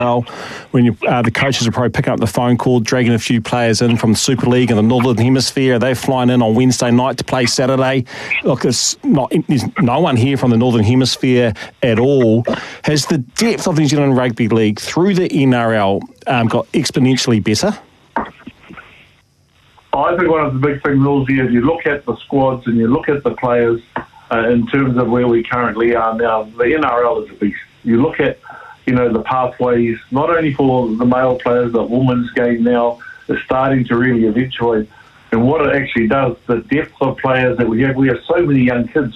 when the coaches are probably picking up the phone call, dragging a few players in from the Super League and the Northern Hemisphere. They're flying in on Wednesday night to play Saturday. Look, there's no one here from the Northern Hemisphere at all. Has the depth of the New Zealand Rugby League through the NRL got exponentially better? I think one of the big things, Wilsey, is you look at the squads and you look at the players in terms of where we currently are now. The NRL is a beast. You look at the pathways, not only for the male players, but women's game now is starting to really eventuate. And what it actually does, the depth of players that we have so many young kids,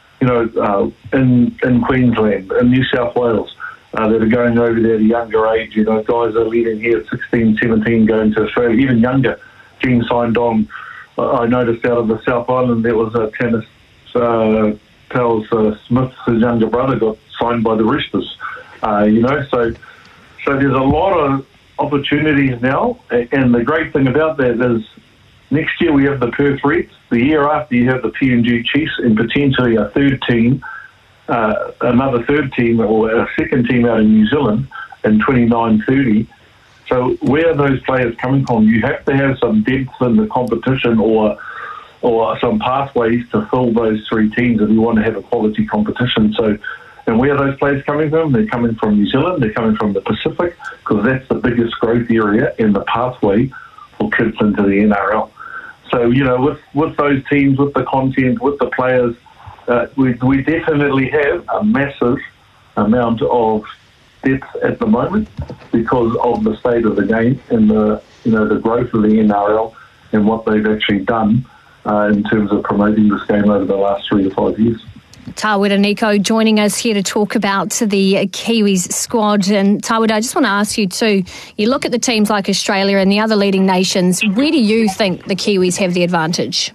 in Queensland, in New South Wales, that are going over there at a younger age. Guys are leaving here at 16, 17, going to Australia, even younger, getting signed on. I noticed out of the South Island there was a tennis, Pels Smith, his younger brother, got signed by the Roosters. So there's a lot of opportunities now, and the great thing about that is next year we have the Perth Reds, the year after you have the PNG Chiefs, and potentially a third team, another third team or a second team out in New Zealand in 29-30. So where are those players coming from? You have to have some depth in the competition or some pathways to fill those three teams if you want to have a quality competition. And where are those players coming from? They're coming from New Zealand, they're coming from the Pacific, because that's the biggest growth area in the pathway for kids into the NRL. So, with those teams, with the content, with the players, we definitely have a massive amount of depth at the moment because of the state of the game and the growth of the NRL and what they've actually done in terms of promoting this game over the last 3 to 5 years. Tawera Nico joining us here to talk about the Kiwis squad. And Tawera, I just want to ask you too, you look at the teams like Australia and the other leading nations, where do you think the Kiwis have the advantage?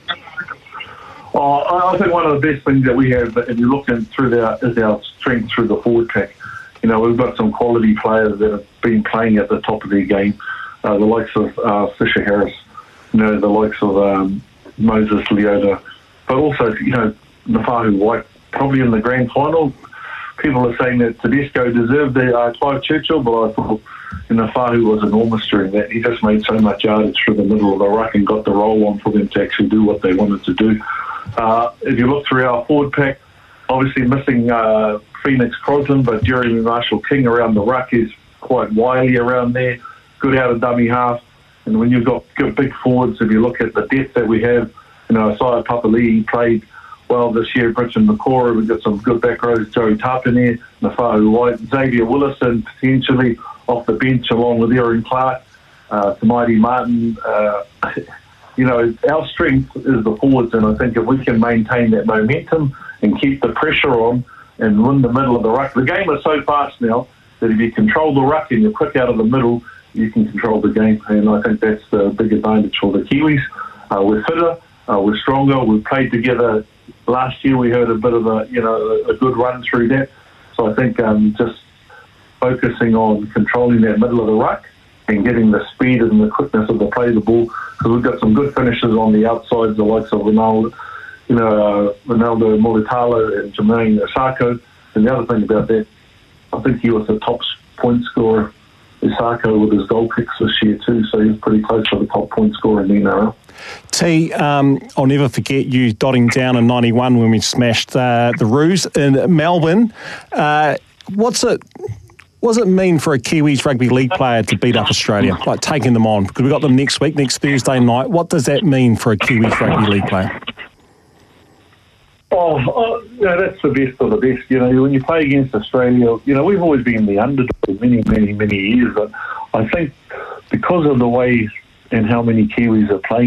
I think one of the best things that we have, if you look through is our strength through the forward pack. We've got some quality players that have been playing at the top of their game, the likes of Fisher Harris, the likes of Moses Leota, but also, Nafahu White, probably in the grand final. People are saying that Tedesco deserved the Clive Churchill, but I thought Nafahu was enormous during that. He just made so much yardage through the middle of the ruck and got the roll on for them to actually do what they wanted to do. If you look through our forward pack, obviously missing Phoenix Crosland, but Jeremy Marshall-King around the ruck is quite wily around there, good out of dummy half. And when you've got good big forwards, if you look at the depth that we have, Isaiah Papali'i played well this year, Bridget Makora, we've got some good back rows, Joey Tapine, Nafahu White, Xavier Willison potentially off the bench along with Aaron Clark, Tamaiti Martin. Our strength is the forwards, and I think if we can maintain that momentum and keep the pressure on and win the middle of the ruck. The game is so fast now that if you control the ruck and you're quick out of the middle, you can control the game, and I think that's the big advantage for the Kiwis. We're fitter, we're stronger, we've played together. Last year we had a bit of a good run through that. So I think just focusing on controlling that middle of the ruck and getting the speed and the quickness of the play of the ball, because we've got some good finishes on the outsides, the likes of Ronaldo Mulitalo and Jermaine Osako. And the other thing about that, I think he was the top point scorer, Osako, with his goal kicks this year too, so he was pretty close to the top point scorer in the NRL. T, I'll never forget you dotting down in 91 when we smashed the Roos in Melbourne. What's it mean for a Kiwis rugby league player to beat up Australia, like taking them on? Because we've got them next Thursday night. What does that mean for a Kiwis rugby league player? That's the best of the best. When you play against Australia, we've always been the underdog many, many, many years. But I think because of the way and how many Kiwis are playing